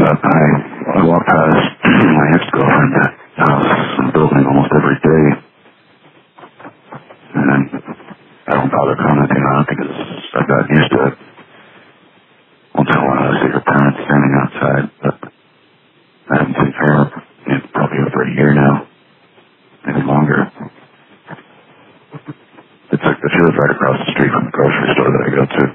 I walk past my ex-girlfriend's house and building almost every day, and I don't bother commenting on it because I've gotten used to it. Once in a while I see her parents standing outside, but I haven't seen her in probably over a year now, maybe longer. It's like she lives right across the street from the grocery store that I go to.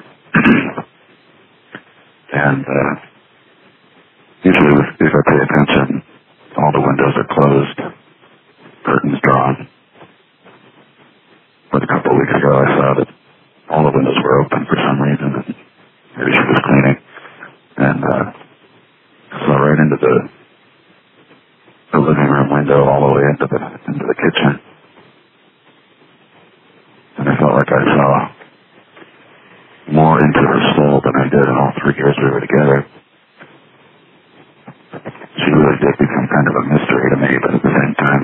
And usually if I pay attention, all the windows are closed, curtains drawn. But a couple of weeks ago I saw that all the windows were open for some reason, and maybe she was cleaning. And I saw right into the living room window all the way into the kitchen. And I felt like I saw more into her soul than I did in all 3 years we were together. She really did become kind of a mystery to me, but at the same time,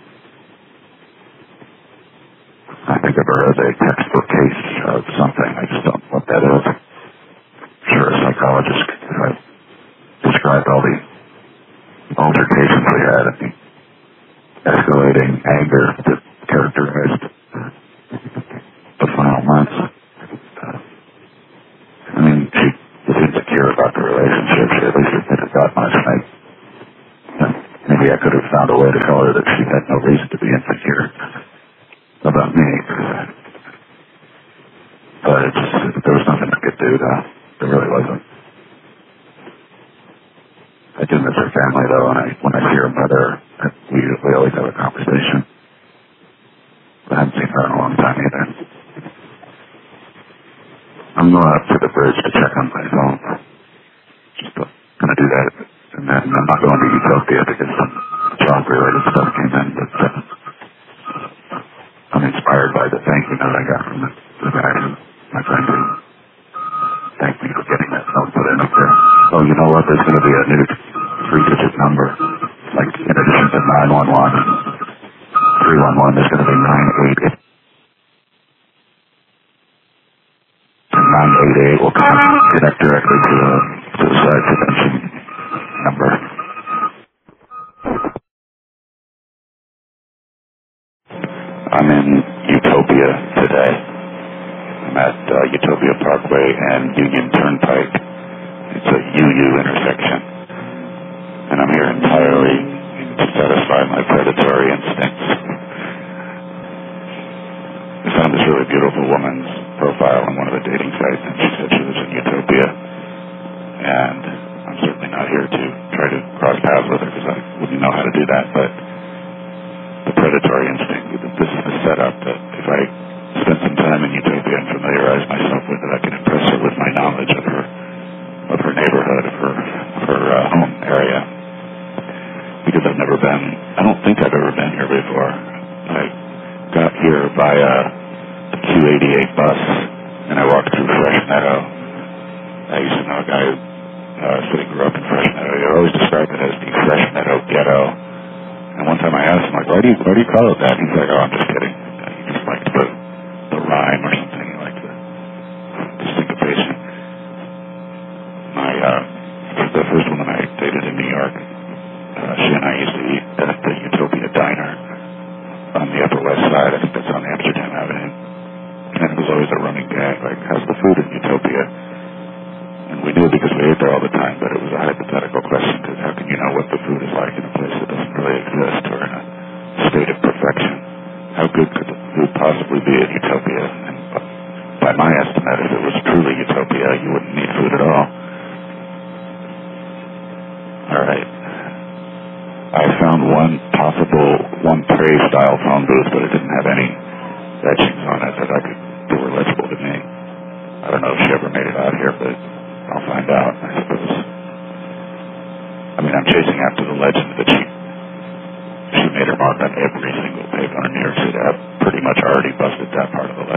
I think of her as a textbook case of something. I just don't know what that is. I'm sure a psychologist could have described all the altercations we had and the escalating anger that characterized the final months. I mean, she was insecure about the relationship. She at least admitted that much. Maybe I could have found a way to tell her that she had no reason to be insecure about me. But there was nothing I could do, though. There really wasn't. I do miss her family, though, and when I see her mother, we always have a conversation. I haven't seen her in a long time either. I'm going up to the bridge to check on my phone. Just going to do that. And then I'm not going to Utopia because some job-related stuff came in. But I'm inspired by the thank you note I got from the guy, my friend, who thanked me for getting that note put in up there. Oh, you know what? There's going to be a new 3-digit number. Like, in addition to 911 and 311, there's going to be 988. 988 will connect directly to a suicide prevention number. I'm in Utopia today. I'm at Utopia Parkway and Union Turnpike. It's a UU intersection. And I'm here entirely to satisfy my predatory instincts. I found this really beautiful woman's profile on one of the dating sites, and she said she was in Utopia. And I'm certainly not here to try to cross paths with her because I wouldn't know how to do that. But the predatory instinct, this is the setup that if I spend some time in Utopia and familiarize myself with it, I can impress her with my knowledge of her neighborhood, of her home area. Because I've never been, I don't think I've ever been here before. I got here via the Q88 bus, and I walked through Fresh Meadow. I used to know a guy who said he grew up in Fresh Meadow. He always described it as the Fresh Meadow ghetto. And one time I asked him, like, why do you call it that? He's like, oh, I'm just kidding. He just liked the rhyme or something. He liked the syncopation. The first woman I dated in New York, she and I used to eat at the Utopia Diner on the Upper West Side. I think that's on Amsterdam Avenue. And it was always a running gag, like, how's the food in Utopia? And we knew because we ate there all the time, but it was a hypothetical question, because how can you know what the food is like in a place that doesn't really exist or in a state of perfection? How good could the food possibly be in Utopia? And by my estimate, if it was truly Utopia, you wouldn't need food at all. All right. I found one Prey-style phone booth, but it didn't have any etchings on it that were legible to me. I don't know if she ever made it out here, but I'll find out, I suppose. I mean, I'm chasing after the legend that she made her mark on every single paper on New York City. I've pretty much already busted that part of the legend.